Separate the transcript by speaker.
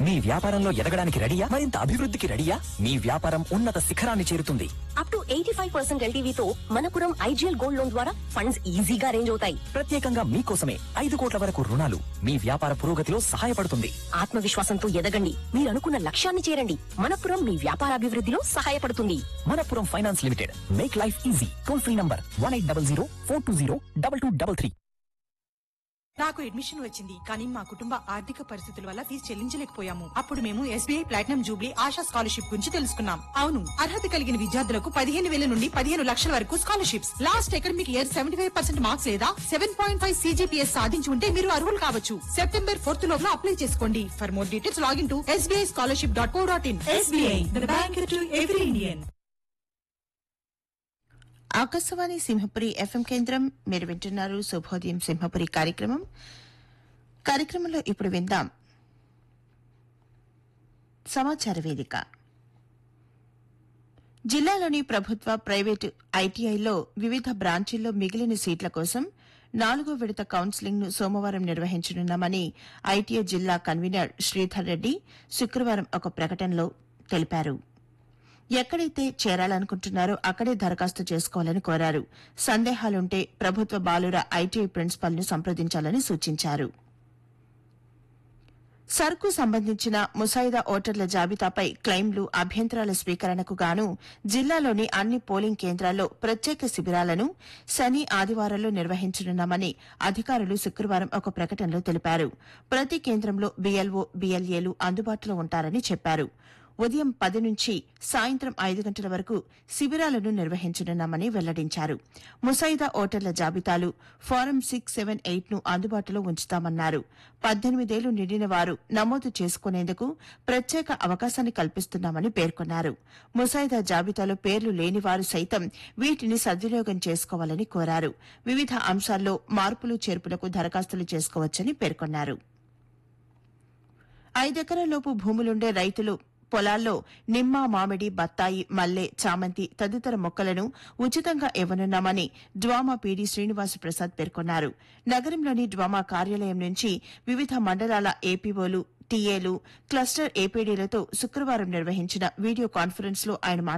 Speaker 1: మీ వ్యాపారంలో ఎదగడానికి రెడీయా? మరింత అభివృద్ధికి రెడీయా? మీ వ్యాపారం ఉన్నత శిఖరాన్ని చేరుతుంది.
Speaker 2: Up to 85% ఎల్టీవీతో Manappuram IGL gold loan ద్వారా ఫండ్స్ ఈజీగా అరేంజ్ అవుతాయి.
Speaker 1: ప్రత్యేకంగా మీకోసమే 5 కోట్ల వరకు రుణాలు మీ వ్యాపార పురోగతిలో సహాయపడుతుంది.
Speaker 2: ఆత్మవిశ్వాసంతో ఎదగండి, మీరు అనుకున్న లక్ష్యాన్ని చేరండి. మనపురం మీ వ్యాపారాభివృద్ధిలో సహాయపడుతుంది.
Speaker 1: Manappuram finance limited, make life easy. Toll free number 1800-420-2233.
Speaker 3: నాకు అడ్మిషన్ వచ్చింది, కానీ మా కుటుంబ ఆర్థిక పరిస్థితుల వల్ల ఫీజు చెల్లించలేకపోయాము. అప్పుడు మేము SBI platinum Jubilee ASHA scholarship గురించి తెలుసుకున్నాం. అవును, అర్హత కలిగిన విద్యార్థులకు 15,000 నుండి 15 లక్షల వరకు scholarships. Last academic year 75% marks లేదా 7.5 CGPS సాధించి ఉంటే మీరు అర్హులు కావచ్చు. September 4th లోపల అప్లై చేసుకోండి. For more details login to sbischolarship.co.in. SBI, the bank to every Indian.
Speaker 4: Akashvani Simhapuri FM కేంద్రం. మీరు వింటున్నారు శుభోదయం సింహపురి కార్యక్రమంలో ఇప్పుడు విందాం సమాచార వేదిక. జిల్లాలోని ప్రభుత్వ, ప్రైవేటు ఐటీఐలో వివిధ బ్రాంచీల్లో మిగిలిన సీట్ల కోసం 4వ విడత కౌన్సిలింగ్ ను సోమవారం నిర్వహించనున్నామని ఐటీఐ జిల్లా కన్వీనర్ శ్రీధర్ రెడ్డి శుక్రవారం ఒక ప్రకటనలో తెలిపారు. ఎక్కడైతే చేరాలనుకుంటున్నారో అక్కడే దరఖాస్తు చేసుకోవాలని కోరారు. సందేహాలుంటే ప్రభుత్వ బాలుర ఐటీఐ ప్రిన్సిపల్ ను సంప్రదించాలని సూచించారు. సర్కు సంబంధించిన ముసాయిదా ఓటర్ల జాబితాపై క్లెయిమ్లు, అభ్యంతరాల స్వీకరణకు గాను జిల్లాలోని అన్ని పోలింగ్ కేంద్రాల్లో ప్రత్యేక శిబిరాలను శని, ఆదివారాల్లో నిర్వహించనున్నామని అధికారులు శుక్రవారం ఒక ప్రకటనలో తెలిపారు. ప్రతి కేంద్రంలో BLO, BLAలు అందుబాటులో ఉంటారని చెప్పారు. ఉదయం 10 నుంచి సాయంత్రం 5 గంటల వరకు శిబిరాలను నిర్వహించనున్నామని వెల్లడించారు. ముసాయిదా ఓటర్ల జాబితాలు ఫారం 678 ను అందుబాటులో ఉంచుతామన్నారు. 18 ఏళ్లు నిండిన వారు నమోదు చేసుకునేందుకు ప్రత్యేక అవకాశాన్ని కల్పిస్తున్నామని పేర్కొన్నారు. ముసాయిదా జాబితాలో పేర్లు లేని వారు సైతం వీటిని సద్వినియోగం చేసుకోవాలని కోరారు. వివిధ అంశాల్లో మార్పులు, చేర్పులకు దరఖాస్తులు చేసుకోవచ్చని పేర్కొన్నారు. 5 ఎకరాలలోపు భూములుండే రైతులు పొలాల్లో నిమ్మ, మామిడి, బత్తాయి, మల్లె, చామంతి తదితర మొక్కలను ఉచితంగా ఇవ్వనున్నామని డ్వామా పీడీ శ్రీనివాస ప్రసాద్ పేర్కొన్నారు. నగరంలోని డ్వామా కార్యాలయం నుంచి వివిధ మండలాల ఏపీఓలు, టీఏలు, క్లస్టర్ ఏపీడీలతో శుక్రవారం నిర్వహించిన వీడియో కాన్ఫరెన్స్ లో ఆయన